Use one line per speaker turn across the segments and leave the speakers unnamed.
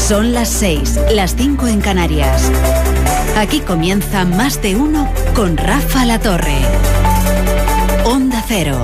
Son las 6, las 5 en Canarias. Aquí comienza Más de Uno con Rafa Latorre. Onda Cero.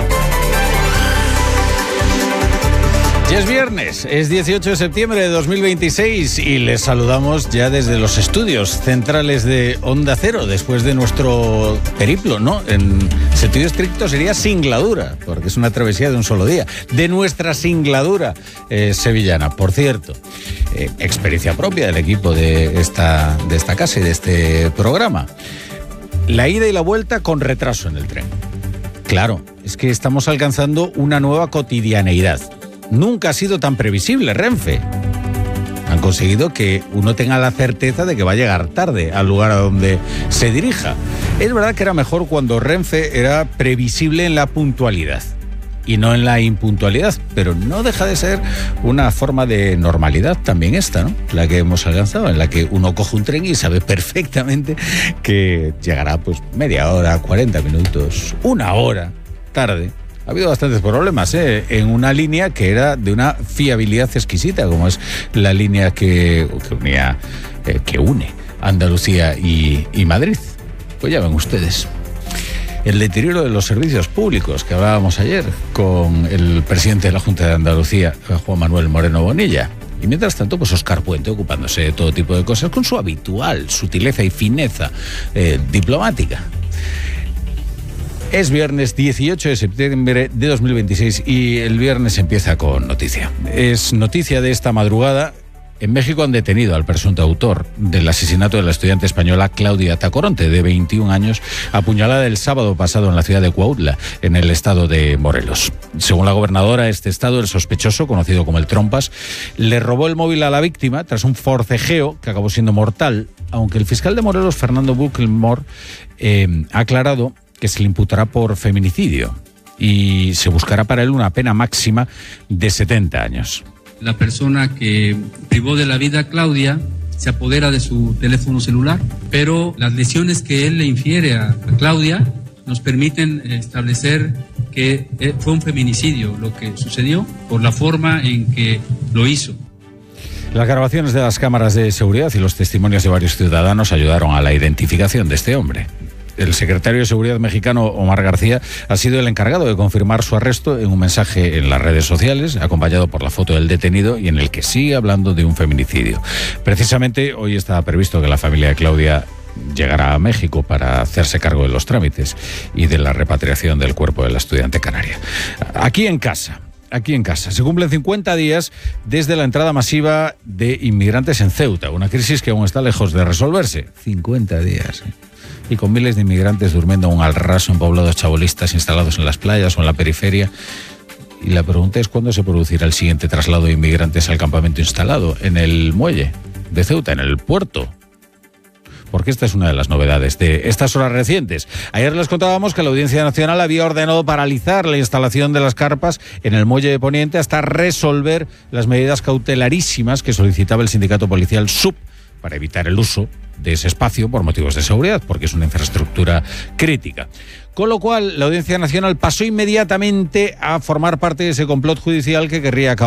Ya es viernes, es 18 de septiembre de 2026 y les saludamos ya desde los estudios centrales de Onda Cero, después de nuestro periplo, ¿no? En sentido estricto sería singladura, porque es una travesía de un solo día, de nuestra singladura sevillana. Por cierto, experiencia propia del equipo de esta casa y de este programa. La ida y la vuelta con retraso en el tren. Claro, es que estamos alcanzando una nueva cotidianeidad. Nunca ha sido tan previsible Renfe. Han conseguido que uno tenga la certeza de que va a llegar tarde al lugar a donde se dirija. Es verdad que era mejor cuando Renfe era previsible en la puntualidad y no en la impuntualidad, pero no deja de ser una forma de normalidad también esta, ¿no? La que hemos alcanzado, en la que uno coge un tren y sabe perfectamente que llegará pues media hora, 40 minutos, una hora tarde. Ha habido bastantes problemas en una línea que era de una fiabilidad exquisita, como es la línea que une Andalucía y Madrid. Pues ya ven ustedes. El deterioro de los servicios públicos que hablábamos ayer con el presidente de la Junta de Andalucía, Juan Manuel Moreno Bonilla. Y mientras tanto, pues Óscar Puente ocupándose de todo tipo de cosas con su habitual sutileza y fineza diplomática. Es viernes 18 de septiembre de 2026 y el viernes empieza con noticia. Es noticia de esta madrugada. En México han detenido al presunto autor del asesinato de la estudiante española Claudia Tacoronte, de 21 años, apuñalada el sábado pasado en la ciudad de Cuautla, en el estado de Morelos. Según la gobernadora de este estado, el sospechoso, conocido como el Trompas, le robó el móvil a la víctima tras un forcejeo que acabó siendo mortal, aunque el fiscal de Morelos, Fernando Buckelmore, ha aclarado que se le imputará por feminicidio y se buscará para él una pena máxima de 70 años.
La persona que privó de la vida a Claudia se apodera de su teléfono celular, pero las lesiones que él le infiere a Claudia nos permiten establecer que fue un feminicidio lo que sucedió por la forma en que lo hizo.
Las grabaciones de las cámaras de seguridad y los testimonios de varios ciudadanos ayudaron a la identificación de este hombre. El secretario de Seguridad mexicano, Omar García, ha sido el encargado de confirmar su arresto en un mensaje en las redes sociales, acompañado por la foto del detenido y en el que sigue hablando de un feminicidio. Precisamente hoy estaba previsto que la familia de Claudia llegara a México para hacerse cargo de los trámites y de la repatriación del cuerpo de la estudiante canaria. Aquí en casa, se cumplen 50 días desde la entrada masiva de inmigrantes en Ceuta, una crisis que aún está lejos de resolverse. 50 días, Y con miles de inmigrantes durmiendo aún al raso en poblados chabolistas instalados en las playas o en la periferia. Y la pregunta es cuándo se producirá el siguiente traslado de inmigrantes al campamento instalado en el muelle de Ceuta, en el puerto. Porque esta es una de las novedades de estas horas recientes. Ayer les contábamos que la Audiencia Nacional había ordenado paralizar la instalación de las carpas en el muelle de Poniente hasta resolver las medidas cautelarísimas que solicitaba el sindicato policial SUB para evitar el uso de ese espacio por motivos de seguridad, porque es una infraestructura crítica. Con lo cual, la Audiencia Nacional pasó inmediatamente a formar parte de ese complot judicial que querría acabar